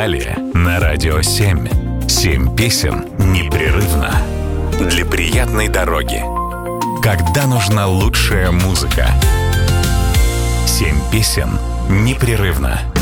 Далее на Радио 7. 7 песен непрерывно. Для приятной дороги. Когда нужна лучшая музыка. 7 песен непрерывно.